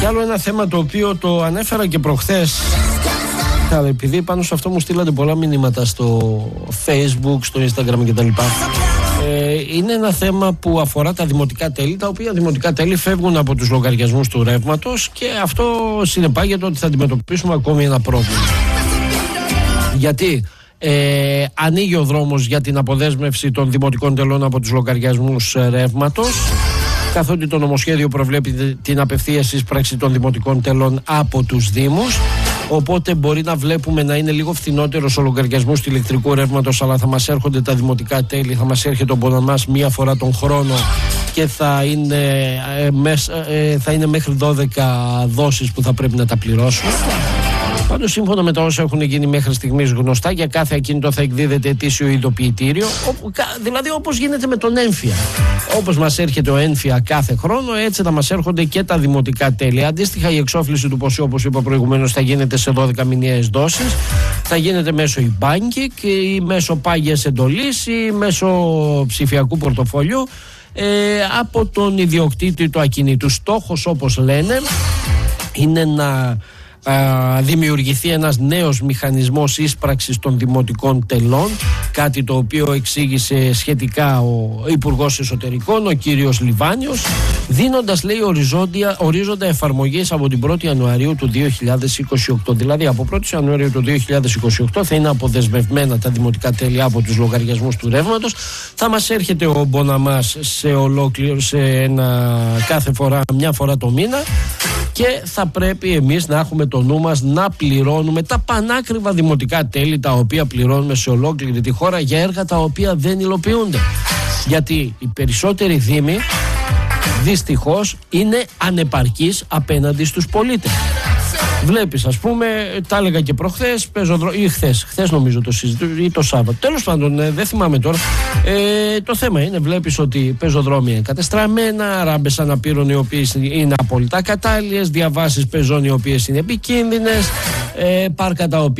Και άλλο ένα θέμα το οποίο το ανέφερα και προχθές, επειδή πάνω σε αυτό μου στείλατε πολλά μηνύματα στο Facebook, στο Instagram κτλ. Είναι ένα θέμα που αφορά τα δημοτικά τέλη, τα οποία δημοτικά τέλη φεύγουν από τους λογαριασμούς του ρεύματος, και αυτό συνεπάγεται ότι θα αντιμετωπίσουμε ακόμη ένα πρόβλημα. Γιατί ανοίγει ο δρόμος για την αποδέσμευση των δημοτικών τελών από τους λογαριασμούς ρεύματος, καθότι το νομοσχέδιο προβλέπει την απευθείας εισπράξη των δημοτικών τελών από τους Δήμους. Οπότε μπορεί να βλέπουμε να είναι λίγο φθηνότερος ο λογαριασμός του ηλεκτρικού ρεύματος, αλλά θα μας έρχονται τα δημοτικά τέλη, θα μας έρχεται ο μποναμάς μία φορά τον χρόνο και θα είναι μέχρι 12 δόσεις που θα πρέπει να τα πληρώσουμε. Πάντως, σύμφωνα με τα όσα έχουν γίνει μέχρι στιγμής γνωστά, για κάθε ακίνητο θα εκδίδεται ετήσιο ειδοποιητήριο, δηλαδή όπως γίνεται με τον έμφυα. Όπως μας έρχεται ο έμφυα κάθε χρόνο, έτσι θα μας έρχονται και τα δημοτικά τέλη. Αντίστοιχα, η εξόφληση του ποσού, όπως είπα προηγουμένως, θα γίνεται σε 12 μηνιαίες δόσεις, θα γίνεται μέσω e-banking ή μέσω πάγιας εντολής ή μέσω ψηφιακού πορτοφολιού από τον ιδιοκτήτη του ακινήτου. Στόχος, όπως λένε, είναι να δημιουργηθεί ένας νέος μηχανισμός ίσπραξης των δημοτικών τελών, κάτι το οποίο εξήγησε σχετικά ο Υπουργός Εσωτερικών, ο κύριος Λιβάνιος, δίνοντας, λέει, ορίζοντα εφαρμογής από την 1η Ιανουαρίου του 2028. Δηλαδή από 1η Ιανουαρίου του 2028 θα είναι αποδεσμευμένα τα δημοτικά τέλη από τους λογαριασμούς του ρεύματος, θα μας έρχεται ο μποναμάς κάθε φορά, μια φορά το μήνα, και θα πρέπει εμείς να έχουμε το νου μας να πληρώνουμε τα πανάκριβα δημοτικά τέλη, τα οποία πληρώνουμε σε ολόκληρη τη χώρα για έργα τα οποία δεν υλοποιούνται. Γιατί οι περισσότεροι δήμοι δυστυχώς είναι ανεπαρκείς απέναντι στους πολίτες. Βλέπεις, ας πούμε, τα έλεγα και προχθές, ή χθες νομίζω το συζητούσα, ή το Σάββατο. Τέλος πάντων, δεν θυμάμαι τώρα. Το θέμα είναι, βλέπεις ότι πεζοδρόμια είναι κατεστραμμένα, ράμπες αναπήρων οι οποίες είναι απόλυτα κατάλληλες, διαβάσεις πεζών οι οποίες είναι επικίνδυνες, πάρκα τα οποία